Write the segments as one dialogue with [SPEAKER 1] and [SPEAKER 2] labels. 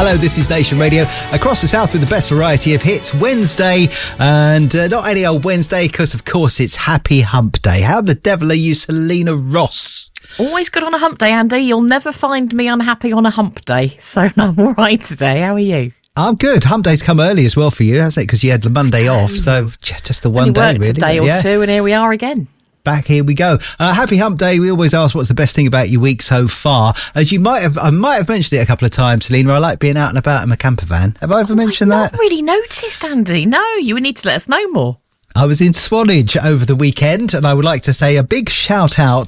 [SPEAKER 1] Hello, this is Nation Radio across the south with the best variety of hits. Wednesday, and not any old Wednesday, because of course it's Happy Hump Day. How the devil are you, Selena Ross?
[SPEAKER 2] Always good on a hump day, Andy. You'll never find me unhappy on a hump day. So I'm all right today. How are you?
[SPEAKER 1] I'm good. Hump day's come early as well for you, hasn't it? Because you had the Monday off, so just the one day, really.
[SPEAKER 2] A day or two, and here we are again.
[SPEAKER 1] Back here we go. Happy Hump Day. We always ask what's the best thing about your week so far. As I might have mentioned it a couple of times, Selena. I like being out and about in my camper van. Have I ever mentioned that?
[SPEAKER 2] I've not really noticed, Andy. No, you would need to let us know more.
[SPEAKER 1] I was in Swanage over the weekend, and I would like to say a big shout out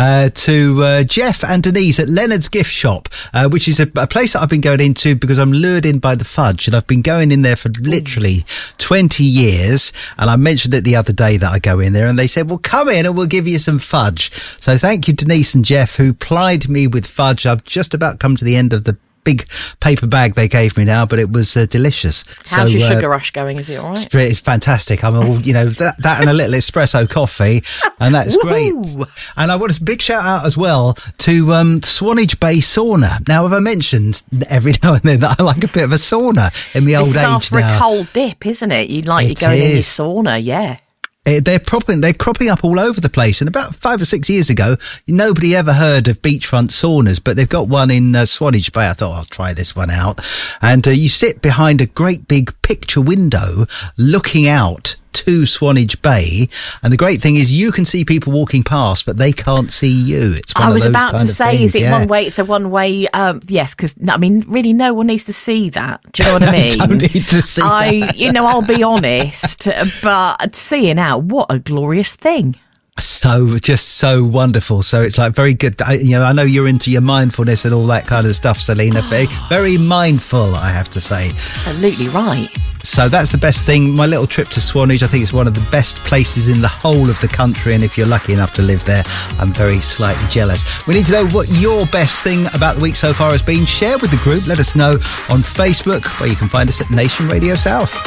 [SPEAKER 1] to Jeff and Denise at Leonard's Gift Shop, which is a place that I've been going into because I'm lured in by the fudge, and I've been going in there for literally 20 years. And I mentioned it the other day that I go in there, and they said, well, come in and we'll give you some fudge. So thank you, Denise and Jeff, who plied me with fudge. I've just about come to the end of the big paper bag they gave me now, but it was delicious.
[SPEAKER 2] How's your sugar rush going? Is it all right?
[SPEAKER 1] It's fantastic. I'm all, that and a little espresso coffee, and that's great. And I want a big shout out as well to Swanage Bay Sauna. Now, have I mentioned every now and then that I like a bit of a sauna in the old age now? This is after
[SPEAKER 2] a cold dip, isn't it? You're going in your sauna, yeah.
[SPEAKER 1] They're cropping up all over the place. And about 5 or 6 years ago, nobody ever heard of beachfront saunas, but they've got one in Swanage Bay. I thought I'll try this one out. And you sit behind a great big picture window looking out to Swanage Bay, and the great thing is you can see people walking past, but they can't see you. It's one
[SPEAKER 2] I
[SPEAKER 1] of
[SPEAKER 2] was
[SPEAKER 1] those
[SPEAKER 2] about
[SPEAKER 1] kind
[SPEAKER 2] to
[SPEAKER 1] of
[SPEAKER 2] say,
[SPEAKER 1] things,
[SPEAKER 2] is it one way? It's a one way. Yes, because really, no one needs to see that. Do you know what I mean?
[SPEAKER 1] Don't need to see that.
[SPEAKER 2] I'll be honest, but seeing out, what a glorious thing.
[SPEAKER 1] So wonderful. So it's like very good. I know you're into your mindfulness and all that kind of stuff, Selena. Very, very mindful, I have to say.
[SPEAKER 2] Absolutely right.
[SPEAKER 1] So that's the best thing. My little trip to Swanage, I think it's one of the best places in the whole of the country. And if you're lucky enough to live there, I'm very slightly jealous. We need to know what your best thing about the week so far has been. Share with the group. Let us know on Facebook, where you can find us at Nation Radio South.